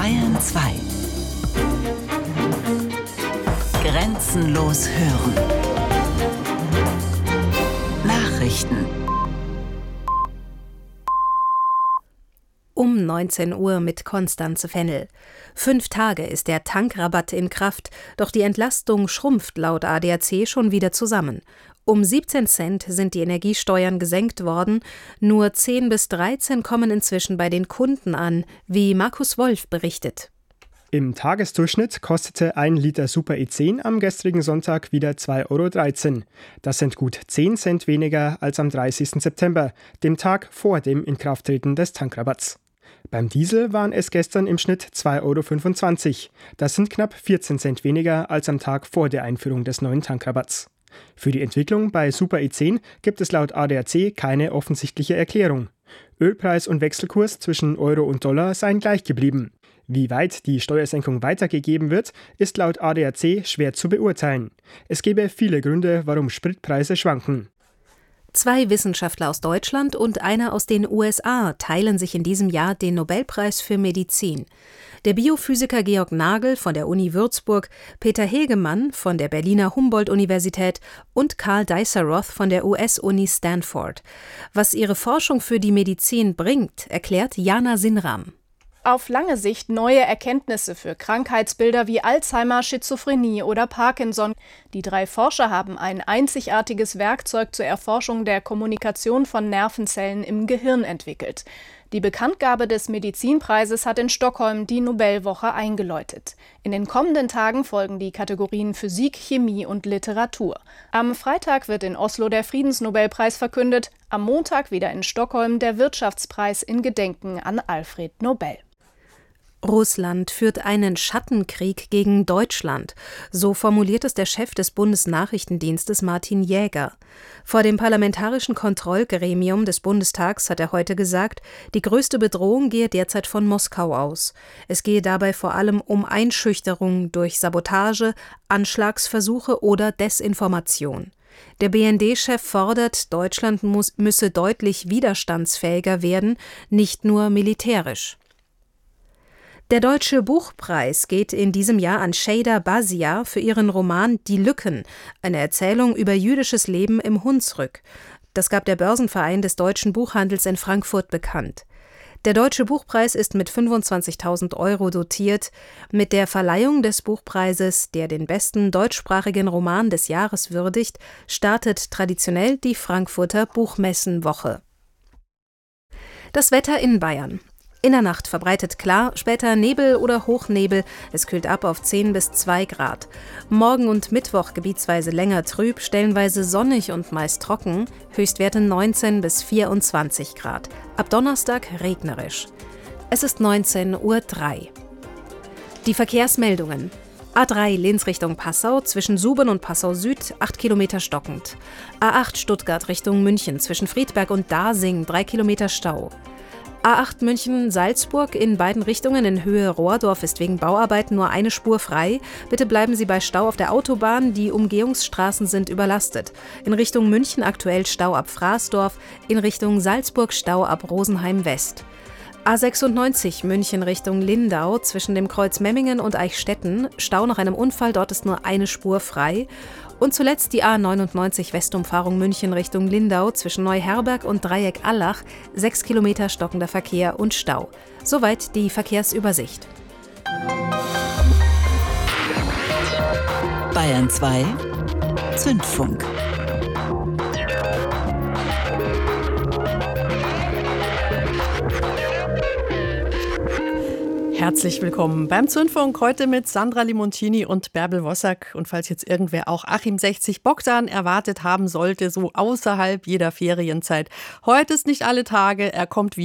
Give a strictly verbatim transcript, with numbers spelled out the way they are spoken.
Bayern zwei. Grenzenlos hören. Nachrichten. Um neunzehn Uhr mit Konstanze Fennel. Fünf Tage ist der Tankrabatt in Kraft, doch die Entlastung schrumpft laut A D A C schon wieder zusammen. Um siebzehn Cent sind die Energiesteuern gesenkt worden, nur zehn bis dreizehn kommen inzwischen bei den Kunden an, wie Markus Wolf berichtet. Im Tagesdurchschnitt kostete ein Liter Super E zehn am gestrigen Sonntag wieder zwei Euro dreizehn. Das sind gut zehn Cent weniger als am dreißigsten September, dem Tag vor dem Inkrafttreten des Tankrabatts. Beim Diesel waren es gestern im Schnitt zwei Euro fünfundzwanzig. Das sind knapp vierzehn Cent weniger als am Tag vor der Einführung des neuen Tankrabatts. Für die Entwicklung bei Super E zehn gibt es laut A D A C keine offensichtliche Erklärung. Ölpreis und Wechselkurs zwischen Euro und Dollar seien gleich geblieben. Wie weit die Steuersenkung weitergegeben wird, ist laut A D A C schwer zu beurteilen. Es gäbe viele Gründe, warum Spritpreise schwanken. Zwei Wissenschaftler aus Deutschland und einer aus den U S A teilen sich in diesem Jahr den Nobelpreis für Medizin. Der Biophysiker Georg Nagel von der Uni Würzburg, Peter Hegemann von der Berliner Humboldt-Universität und Karl Deisseroth von der U S-Uni Stanford. Was ihre Forschung für die Medizin bringt, erklärt Jana Sinram. Auf lange Sicht neue Erkenntnisse für Krankheitsbilder wie Alzheimer, Schizophrenie oder Parkinson. Die drei Forscher haben ein einzigartiges Werkzeug zur Erforschung der Kommunikation von Nervenzellen im Gehirn entwickelt. Die Bekanntgabe des Medizinpreises hat in Stockholm die Nobelwoche eingeläutet. In den kommenden Tagen folgen die Kategorien Physik, Chemie und Literatur. Am Freitag wird in Oslo der Friedensnobelpreis verkündet, am Montag wieder in Stockholm der Wirtschaftspreis in Gedenken an Alfred Nobel. Russland führt einen Schattenkrieg gegen Deutschland. So formuliert es der Chef des Bundesnachrichtendienstes Martin Jäger. Vor dem Parlamentarischen Kontrollgremium des Bundestags hat er heute gesagt, die größte Bedrohung gehe derzeit von Moskau aus. Es gehe dabei vor allem um Einschüchterung durch Sabotage, Anschlagsversuche oder Desinformation. Der B N D-Chef fordert, Deutschland muss, müsse deutlich widerstandsfähiger werden, nicht nur militärisch. Der Deutsche Buchpreis geht in diesem Jahr an Şeyda Bazia für ihren Roman Die Lücken, eine Erzählung über jüdisches Leben im Hunsrück. Das gab der Börsenverein des deutschen Buchhandels in Frankfurt bekannt. Der Deutsche Buchpreis ist mit fünfundzwanzigtausend Euro dotiert. Mit der Verleihung des Buchpreises, der den besten deutschsprachigen Roman des Jahres würdigt, startet traditionell die Frankfurter Buchmessenwoche. Das Wetter in Bayern. In der Nacht verbreitet klar, später Nebel oder Hochnebel. Es kühlt ab auf zehn bis zwei Grad. Morgen und Mittwoch gebietsweise länger trüb, stellenweise sonnig und meist trocken. Höchstwerte neunzehn bis vierundzwanzig Grad. Ab Donnerstag regnerisch. Es ist neunzehn Uhr drei. Die Verkehrsmeldungen. A drei Linz Richtung Passau, zwischen Suben und Passau Süd, acht Kilometer stockend. A acht Stuttgart Richtung München, zwischen Friedberg und Dasing, drei Kilometer Stau. A acht München-Salzburg in beiden Richtungen in Höhe Rohrdorf ist wegen Bauarbeiten nur eine Spur frei. Bitte bleiben Sie bei Stau auf der Autobahn, die Umgehungsstraßen sind überlastet. In Richtung München aktuell Stau ab Fraßdorf, in Richtung Salzburg Stau ab Rosenheim West. A sechsundneunzig München Richtung Lindau, zwischen dem Kreuz Memmingen und Eichstätten, Stau nach einem Unfall, dort ist nur eine Spur frei. Und zuletzt die A neunundneunzig Westumfahrung München Richtung Lindau, zwischen Neuherberg und Dreieck Allach, sechs Kilometer stockender Verkehr und Stau. Soweit die Verkehrsübersicht. Bayern zwei Zündfunk. Herzlich willkommen beim Zündfunk, heute mit Sandra Limoncini und Bärbel Wossack. Und falls jetzt irgendwer auch Achim sechzig Bogdan erwartet haben sollte, so außerhalb jeder Ferienzeit. Heute ist nicht alle Tage, er kommt wieder.